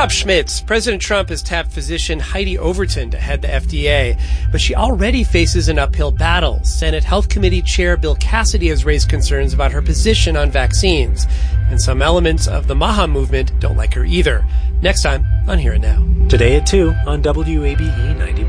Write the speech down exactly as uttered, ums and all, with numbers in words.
up, Schmitz. President Trump has tapped physician Heidi Overton to head the F D A, but she already faces an uphill battle. Senate Health Committee Chair Bill Cassidy has raised concerns about her position on vaccines, and some elements of the MAHA movement don't like her either. Next time on Here and Now. Today at two on W A B E ninety.